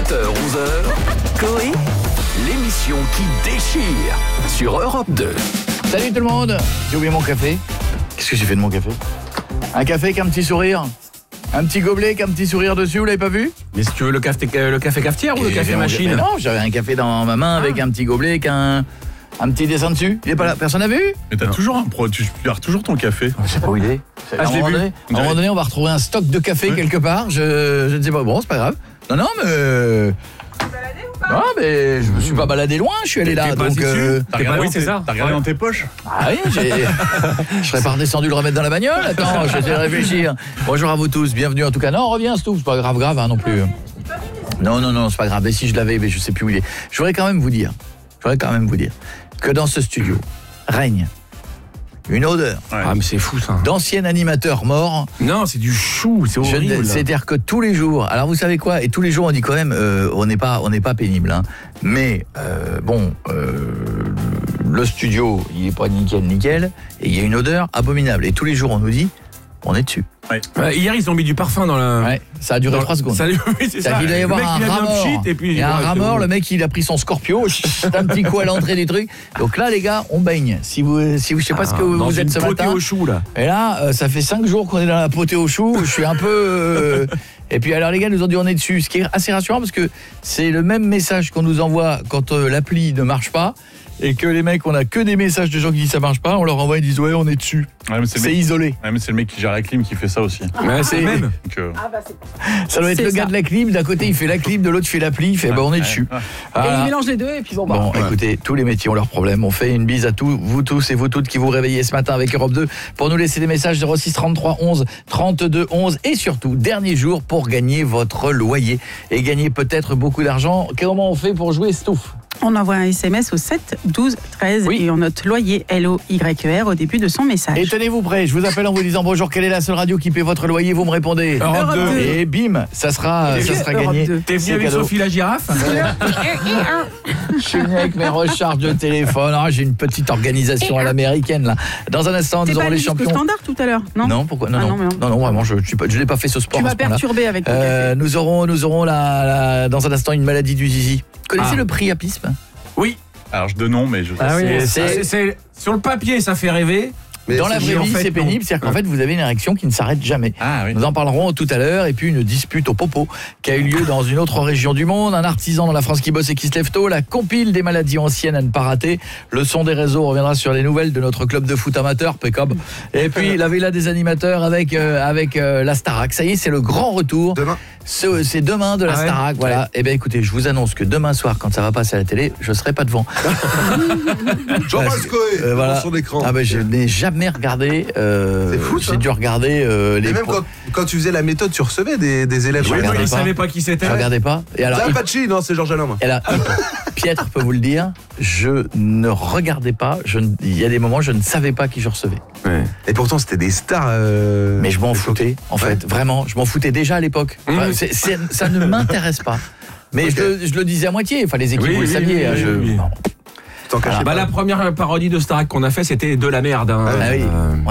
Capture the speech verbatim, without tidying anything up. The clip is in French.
sept heures onze heures, Coé, l'émission qui déchire sur Europe deux. Salut tout le monde. J'ai oublié mon café. Qu'est-ce que j'ai fait de mon café? Un café avec un petit sourire. Un petit gobelet avec un petit sourire dessus, vous l'avez pas vu? Mais si tu veux le café, le café cafetière ou le café machine? Non, j'avais un café dans ma main avec un petit gobelet avec un, un petit dessin dessus. Il est pas là, personne n'a vu? Mais t'as toujours un pro, tu gardes toujours ton café. Je sais pas où il est. Ah, à, un je l'ai moment vu. donné, à un moment donné, on va retrouver un stock de café ouais. quelque part. Je, je ne sais pas. Bon, c'est pas grave. Non, non, mais... Non, mais je me suis pas baladé loin, je suis allé là. Donc, euh... T'as regardé, oui, c'est ça. T'as regardé ouais. dans tes poches? Ah oui, j'ai... je serais pas redescendu le remettre dans la bagnole. Attends, j'essaie de réfléchir. Bonjour à vous tous, bienvenue en tout cas. Non, reviens, c'est tout, c'est pas grave, grave hein, non plus. Non, non, non, c'est pas grave. Et si je l'avais, mais je sais plus où il est. Je voudrais quand même vous dire, je voudrais quand même vous dire que dans ce studio règne une odeur. Ouais. Ah, mais c'est fou ça. D'anciens animateurs morts. Non, c'est du chou, c'est horrible. C'est-à-dire que tous les jours, alors vous savez quoi, et tous les jours on dit quand même, euh, on n'est pas, on n'est pas pénible, hein. Mais euh, bon, euh, le studio, il est pas nickel, nickel, et il y a une odeur abominable. Et tous les jours on nous dit, on est dessus. Ouais. Euh, hier ils ont mis du parfum dans la. Ouais, ça a duré trois secondes. Ça, oui, c'est ça. Il doit y avoir un rat mort. Il y a un rat mort, le mec il a pris son Scorpio, un petit coup à l'entrée du truc. Donc là les gars, on baigne. Si vous, si vous, je sais pas ah, ce que vous êtes ce matin. Au chou là. Et là, euh, ça fait cinq jours qu'on est dans la potée au chou. Je suis un peu. Euh, et puis alors les gars nous ont dit on est dessus, ce qui est assez rassurant parce que c'est le même message qu'on nous envoie quand euh, l'appli ne marche pas. Et que les mecs, on a que des messages de gens qui disent ça marche pas, on leur envoie, ils disent ouais, on est dessus. Ouais, c'est mec... isolé. Ouais, mais c'est le mec qui gère la clim qui fait ça aussi. Ah, ouais, c'est le même. Donc, euh... ah, bah, c'est... Ça doit être le ça. Gars de la clim, d'un côté il fait la clim, de l'autre il fait l'appli, il fait ouais, bah on est ouais, dessus. Ouais. Voilà. Et il mélange les deux et puis bon bah. Bon, ouais. Écoutez, tous les métiers ont leurs problèmes. On fait une bise à tous, vous tous et vous toutes qui vous réveillez ce matin avec Europe deux pour nous laisser des messages zéro six trente-trois onze trente-deux onze et surtout dernier jour pour gagner votre loyer et gagner peut-être beaucoup d'argent. Comment on fait pour jouer Stouff? On envoie un S M S au sept douze treize oui. et on note loyer L O Y E R au début de son message. Et tenez-vous prêts, je vous appelle en vous disant bonjour, quelle est la seule radio qui paie votre loyer? Vous me répondez Europe deux. Et bim, ça sera, ça sera gagné. T'es venu avec Sophie la girafe? Je suis venu avec mes recharges de téléphone. Ah, j'ai une petite organisation à l'américaine là. Dans un instant, nous aurons les champions. T'es pas standard tout à l'heure, non? Non, pourquoi? Non, ah, non, non, non, non, vraiment, je ne l'ai pas fait ce sport. Tu m'as perturbé avec ton euh, café. Nous aurons, nous aurons la, la, dans un instant une maladie du zizi. Connaissez ah. le priapisme? Oui. Alors je de nom, mais je. Ah oui, c'est, c'est, c'est, sur le papier, ça fait rêver. Mais dans la vraie vie, c'est pénible, c'est-à-dire qu'en fait, vous avez une érection qui ne s'arrête jamais. Ah, oui. Nous en parlerons tout à l'heure. Et puis, une dispute au popo qui a eu lieu dans une autre région du monde. Un artisan dans la France qui bosse et qui se lève tôt. La compile des maladies anciennes à ne pas rater. Le son des réseaux reviendra sur les nouvelles de notre club de foot amateur, P E C O B. Et puis, la villa des animateurs avec, euh, avec euh, la Starac. Ça y est, c'est le grand retour. Demain. Ce, c'est demain de la ah ouais. Starac, voilà. Ouais. Et bien, écoutez, je vous annonce que demain soir, quand ça va passer à la télé, je serai pas devant. Jean-Pascal Coé, euh, voilà. sur l'écran. Ah ben, je n'ai jamais regardé. Euh, c'est fou, ça. J'ai dû regarder euh, les. Et même pro... quand, quand tu faisais la méthode, tu recevais des, des élèves. Oui, je ne savais pas qui c'était. Je regardais pas. Et alors, c'est Apache, non, c'est Georges Alain. Moi. Et là, Pietre peut vous le dire. Je ne regardais pas. Je ne... Il y a des moments, je ne savais pas qui je recevais. Ouais. Et pourtant, c'était des stars. Euh... Mais je m'en foutais, en ouais. fait, vraiment. Je m'en foutais déjà à l'époque. Enfin, mmh. c'est, c'est, ça ne m'intéresse pas. Mais okay. je, le, je le disais à moitié. Enfin, les équipes, oui, vous le oui, saviez. Oui, je... oui. Bah, la première parodie de Starac qu'on a fait, c'était de la merde. Hein. Ah oui. Euh...